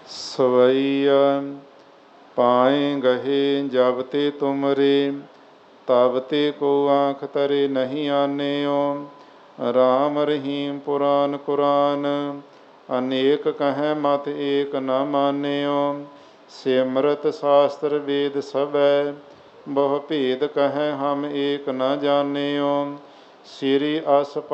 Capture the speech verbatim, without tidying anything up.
ਸਵਈਆ ਪਾਏ ਗਹੇ ਜਬ ਤੇ ਤੁਮਰੇ, ਤਬ ਤੇ ਕੋ ਆਂਖ ਤਰੇ ਨਹੀਂ ਆਨਿਓ। ਰਾਮ ਰਹੀਮ ਪੁਰਾਨ ਕੁਰਾਨ, ਅਨੇਕ ਕਹੈ ਮਤ ਏਕ ਨ ਮਾਨਿਓ। ਸਿਮਰਤ ਸ਼ਾਸਤਰ ਵੇਦ ਸਭੈ, ਬਹੁ ਭੇਦ ਕਹੈ ਹਮ ਏਕ ਨ ਜਾਨਿਓ। ਸ੍ਰੀ ਅਸ